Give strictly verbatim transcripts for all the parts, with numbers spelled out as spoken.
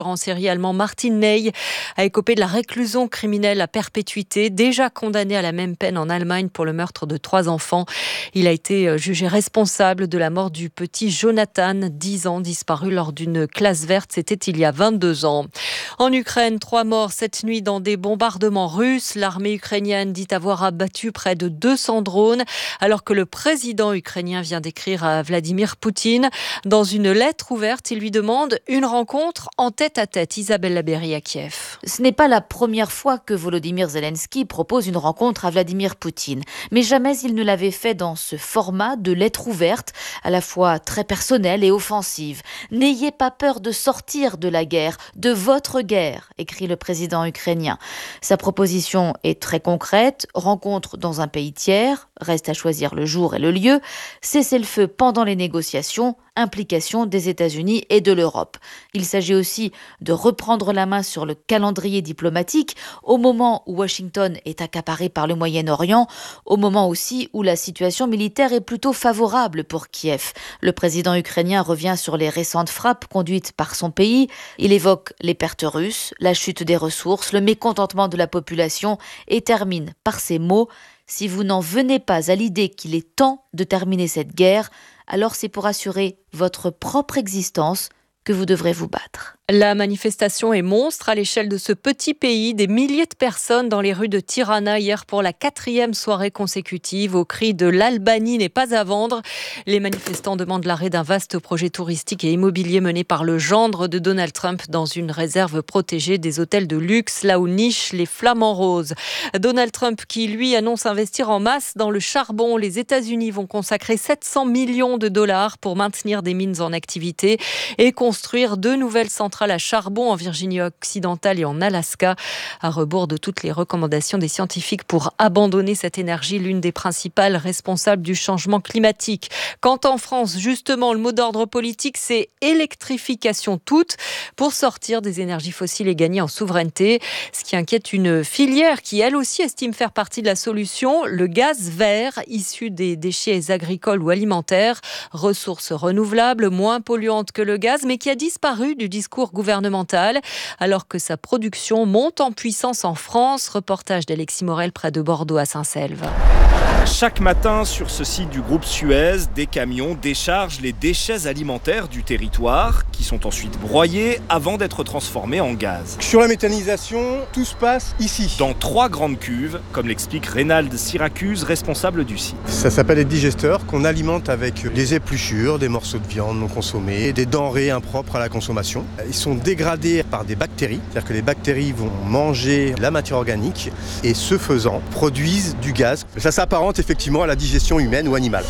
En série allemand Martin Ney a écopé de la réclusion criminelle à perpétuité, déjà condamné à la même peine en Allemagne pour le meurtre de trois enfants. Il a été jugé responsable de la mort du petit Jonathan, dix ans, disparu lors d'une classe verte. C'était il y a vingt-deux ans. En Ukraine, trois morts cette nuit dans des bombardements russes. L'armée ukrainienne dit avoir abattu près de deux cents drones, alors que le président ukrainien vient d'écrire à Vladimir Poutine. Dans une lettre ouverte, il lui demande une rencontre en tête à tête. Isabelle Labéry à Kiev. Ce n'est pas la première fois que Volodymyr Zelensky propose une rencontre à Vladimir Poutine. Mais jamais il ne l'avait fait dans ce format de lettre ouverte, à la fois très personnelle et offensive. « N'ayez pas peur de sortir de la guerre, de votre guerre », écrit le président ukrainien. Sa proposition est très concrète, rencontre dans un pays tiers, reste à choisir le jour et le lieu, cessez-le-feu pendant les négociations, implication des États-Unis et de l'Europe. Il s'agit aussi de reprendre la main sur le calendrier diplomatique au moment où Washington est accaparé par le Moyen-Orient, au moment aussi où la situation militaire est plutôt favorable pour Kiev. Le président ukrainien revient sur les récentes frappes conduites par son pays. Il évoque les pertes russes, la chute des ressources, le mécontentement de la population et termine par ces mots: « Si vous n'en venez pas à l'idée qu'il est temps de terminer cette guerre, alors c'est pour assurer votre propre existence que vous devrez vous battre. » La manifestation est monstre à l'échelle de ce petit pays. Des milliers de personnes dans les rues de Tirana hier pour la quatrième soirée consécutive au cri de l'Albanie n'est pas à vendre. Les manifestants demandent l'arrêt d'un vaste projet touristique et immobilier mené par le gendre de Donald Trump dans une réserve protégée des hôtels de luxe, là où nichent les flamants roses. Donald Trump qui, lui, annonce investir en masse dans le charbon. Les États-Unis vont consacrer sept cents millions de dollars pour maintenir des mines en activité et construire deux nouvelles centrales à charbon en Virginie occidentale et en Alaska, à rebours de toutes les recommandations des scientifiques pour abandonner cette énergie, l'une des principales responsables du changement climatique. Quand en France, justement, le mot d'ordre politique, c'est électrification toute pour sortir des énergies fossiles et gagner en souveraineté. Ce qui inquiète une filière qui, elle aussi, estime faire partie de la solution, le gaz vert issu des déchets agricoles ou alimentaires, ressource renouvelable, moins polluante que le gaz, mais qui a disparu du discours gouvernemental, alors que sa production monte en puissance en France. Reportage d'Alexis Morel près de Bordeaux à Saint-Selve. Chaque matin, sur ce site du groupe Suez, des camions déchargent les déchets alimentaires du territoire qui sont ensuite broyés avant d'être transformés en gaz. Sur la méthanisation, tout se passe ici. Dans trois grandes cuves, comme l'explique Reynald Syracuse, responsable du site. Ça s'appelle des digesteurs qu'on alimente avec des épluchures, des morceaux de viande non consommés, des denrées impropres à la consommation. Ils sont dégradés par des bactéries, c'est-à-dire que les bactéries vont manger la matière organique et ce faisant produisent du gaz. Ça s'apparente effectivement à la digestion humaine ou animale.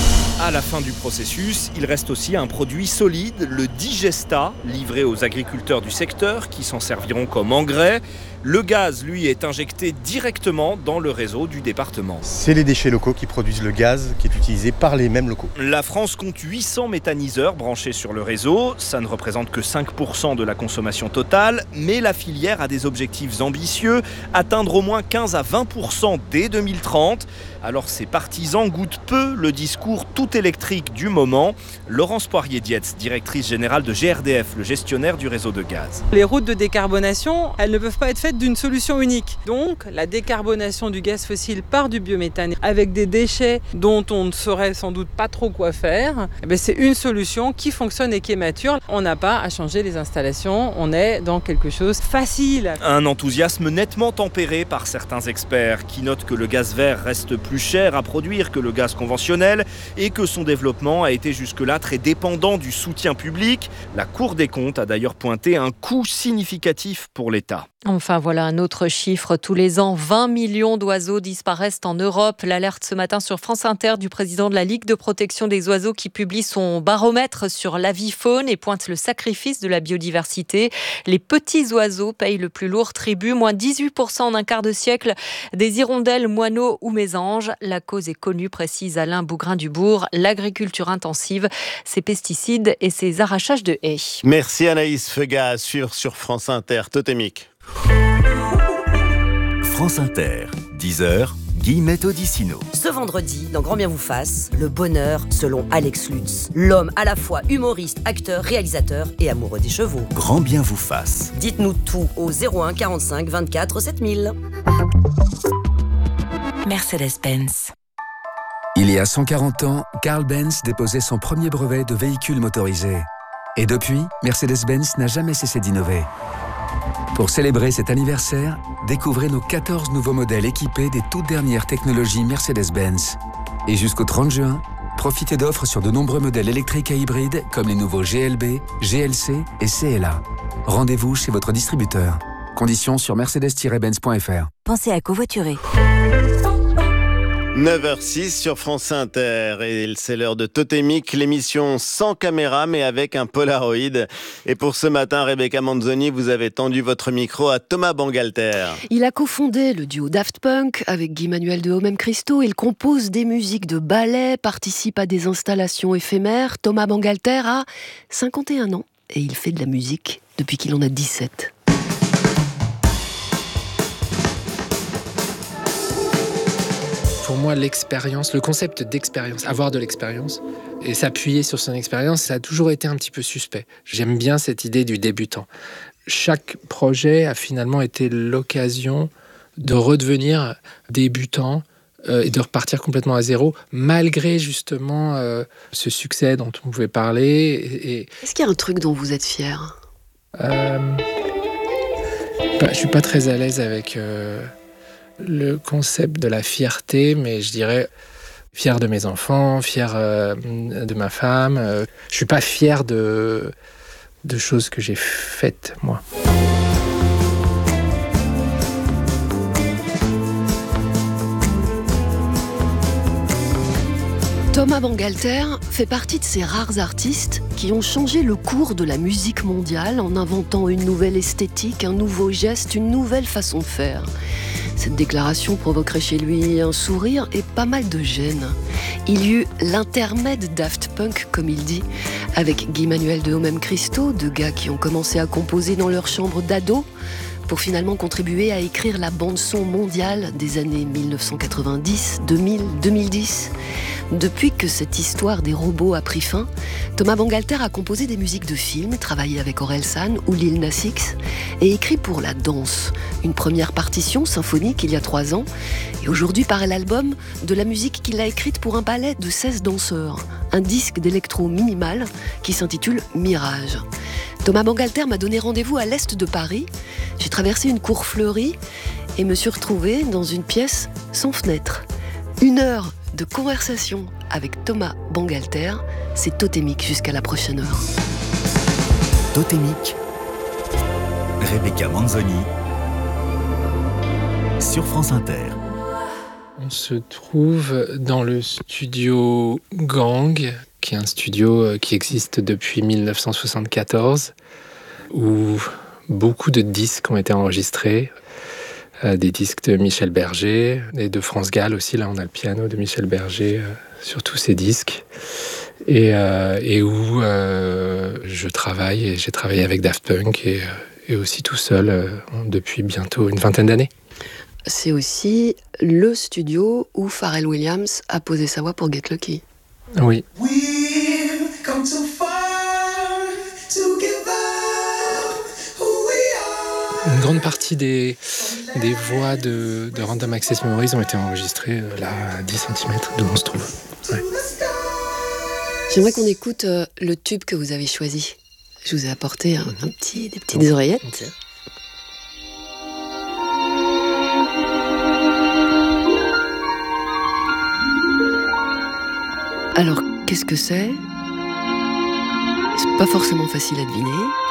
À la fin du processus, il reste aussi un produit solide, le digesta, livré aux agriculteurs du secteur qui s'en serviront comme engrais. Le gaz, lui, est injecté directement dans le réseau du département. C'est les déchets locaux qui produisent le gaz qui est utilisé par les mêmes locaux. La France compte huit cents méthaniseurs branchés sur le réseau. Ça ne représente que cinq pour cent de la consommation totale, mais la filière a des objectifs ambitieux, atteindre au moins quinze à vingt pour cent dès deux mille trente. Alors ses partisans goûtent peu le discours tout électrique du moment. Laurence Poirier-Dietz, directrice générale de G R D F, le gestionnaire du réseau de gaz. Les routes de décarbonation, elles ne peuvent pas être faites d'une solution unique. Donc la décarbonation du gaz fossile par du biométhane avec des déchets dont on ne saurait sans doute pas trop quoi faire, eh bien, c'est une solution qui fonctionne et qui est mature. On n'a pas à changer les installations, on est dans quelque chose de facile. Un enthousiasme nettement tempéré par certains experts qui notent que le gaz vert reste plus cher à produire que le gaz conventionnel et que son développement a été jusque-là très dépendant du soutien public. La Cour des comptes a d'ailleurs pointé un coût significatif pour l'État. Enfin, voilà un autre chiffre. Tous les ans, vingt millions d'oiseaux disparaissent en Europe. L'alerte ce matin sur France Inter du président de la Ligue de protection des oiseaux qui publie son baromètre sur l'avifaune et pointe le sacrifice de la biodiversité. Les petits oiseaux payent le plus lourd tribut, moins dix-huit pour cent en un quart de siècle. Des hirondelles, moineaux ou mésanges. La cause est connue, précise Alain Bougrain-Dubourg. L'agriculture intensive, ses pesticides et ses arrachages de haies. Merci Anaïs Feugas sur, sur France Inter, Totémique. France Inter, dix heures, Guillemette Odissino. Ce vendredi, dans Grand Bien vous fasse, le bonheur selon Alex Lutz. L'homme à la fois humoriste, acteur, réalisateur et amoureux des chevaux. Grand Bien vous fasse. Dites-nous tout au zéro un quarante-cinq vingt-quatre sept mille. Mercedes-Benz. Il y a cent quarante ans, Carl Benz déposait son premier brevet de véhicule motorisé. Et depuis, Mercedes-Benz n'a jamais cessé d'innover. Pour célébrer cet anniversaire, découvrez nos quatorze nouveaux modèles équipés des toutes dernières technologies Mercedes-Benz. Et jusqu'au trente juin, profitez d'offres sur de nombreux modèles électriques et hybrides comme les nouveaux G L B, G L C et C L A. Rendez-vous chez votre distributeur. Conditions sur mercedes tiret benz point f r. Pensez à covoiturer. neuf heures six sur France Inter et c'est l'heure de Totémique, l'émission sans caméra mais avec un Polaroid. Et pour ce matin, Rebecca Manzoni, vous avez tendu votre micro à Thomas Bangalter. Il a cofondé le duo Daft Punk avec Guy Manuel de Homem Christo. Il compose des musiques de ballet, participe à des installations éphémères. Thomas Bangalter a cinquante et un ans et il fait de la musique depuis qu'il en a dix-sept. Pour moi, l'expérience, le concept d'expérience, avoir de l'expérience et s'appuyer sur son expérience, ça a toujours été un petit peu suspect. J'aime bien cette idée du débutant. Chaque projet a finalement été l'occasion de redevenir débutant euh, et de repartir complètement à zéro, malgré justement euh, ce succès dont on pouvait parler. Et, et... Est-ce qu'il y a un truc dont vous êtes fier ? euh, bah, Je suis pas très à l'aise avec... Euh, le concept de la fierté, mais je dirais fier de mes enfants, fier euh, de ma femme. Euh, je suis pas fier de, de choses que j'ai faites, moi. Thomas Bangalter fait partie de ces rares artistes qui ont changé le cours de la musique mondiale en inventant une nouvelle esthétique, un nouveau geste, une nouvelle façon de faire. Cette déclaration provoquerait chez lui un sourire et pas mal de gêne. Il y eut l'intermède Daft Punk, comme il dit, avec Guy Manuel de Homem Christo, deux gars qui ont commencé à composer dans leur chambre d'ado, pour finalement contribuer à écrire la bande-son mondiale des années dix-neuf cent quatre-vingt-dix, deux mille, deux mille dix. Depuis que cette histoire des robots a pris fin, Thomas Bangalter a composé des musiques de films, travaillé avec Orelsan ou Lil Nas X, et écrit pour la danse. Une première partition symphonique il y a trois ans, et aujourd'hui paraît l'album de la musique qu'il a écrite pour un ballet de seize danseurs, un disque d'électro minimal qui s'intitule Mirage. Thomas Bangalter m'a donné rendez-vous à l'est de Paris. J'ai traversé une cour fleurie et me suis retrouvée dans une pièce sans fenêtre. Une heure de conversation avec Thomas Bangalter, c'est Totémique jusqu'à la prochaine heure. Totémique, Rebecca Manzoni, sur France Inter. On se trouve dans le studio Gang, qui est un studio qui existe depuis dix-neuf cent soixante-quatorze, où beaucoup de disques ont été enregistrés. Euh, des disques de Michel Berger et de France Gall aussi. Là, on a le piano de Michel Berger euh, sur tous ces disques. Et, euh, et où euh, je travaille, et j'ai travaillé avec Daft Punk et, euh, et aussi tout seul euh, depuis bientôt une vingtaine d'années. C'est aussi le studio où Pharrell Williams a posé sa voix pour Get Lucky. Oui. Une grande partie des, des voix de, de Random Access Memories ont été enregistrées euh, là, à dix centimètres d'où on se trouve. Ouais. J'aimerais qu'on écoute euh, le tube que vous avez choisi. Je vous ai apporté un, un petit, des petites oreillettes. Okay. Alors, qu'est-ce que c'est ? C'est pas forcément facile à deviner.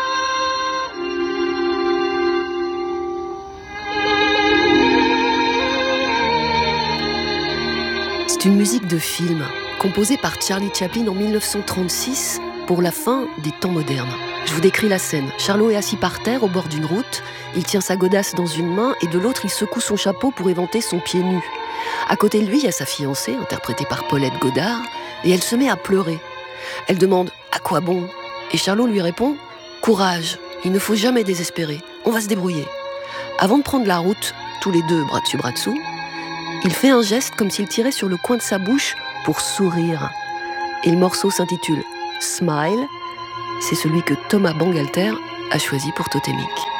C'est une musique de film, composée par Charlie Chaplin en dix-neuf cent trente-six pour la fin des temps modernes. Je vous décris la scène. Charlot est assis par terre au bord d'une route. Il tient sa godasse dans une main et de l'autre, il secoue son chapeau pour éventer son pied nu. À côté de lui, il y a sa fiancée, interprétée par Paulette Godard, et elle se met à pleurer. Elle demande « À quoi bon ?» Et Charlot lui répond « Courage, il ne faut jamais désespérer, on va se débrouiller. » Avant de prendre la route, tous les deux bras dessus bras dessous, Il fait un geste comme s'il tirait sur le coin de sa bouche pour sourire. Et le morceau s'intitule Smile. C'est celui que Thomas Bangalter a choisi pour Totémique.